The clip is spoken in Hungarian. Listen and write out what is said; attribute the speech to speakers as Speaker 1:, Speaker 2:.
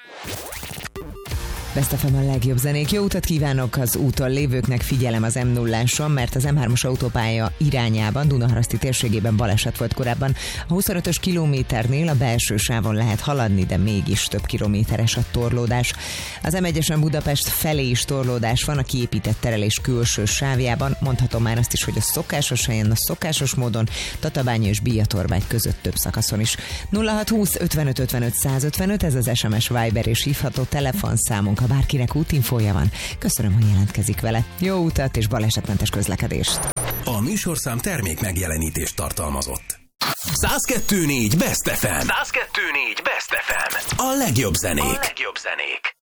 Speaker 1: Best FM a legjobb zenék. Jó utat kívánok az úton lévőknek, figyelem az M0-áson, mert az M3-as autópálya irányában, Dunaharaszti térségében baleset volt korábban. A 25-ös kilométernél a belső sávon lehet haladni, de mégis több kilométeres a torlódás. Az M1-esen Budapest felé is torlódás van a kiépített terelés külső sávjában. Mondhatom már azt is, hogy a szokásos helyen, a szokásos módon Tatabánya és Biatorbágy között több szakaszon is. 0620 55 55 155, ez az SMS, Viber és hívható telefonszámunk, ha bárkinek útinfója van. Köszönöm, hogy jelentkezik vele. Jó utat és balesetmentes közlekedést!
Speaker 2: A műsorszám termék megjelenítést tartalmazott. 102.4 Best FM. 102.4 Best FM. A legjobb zenék.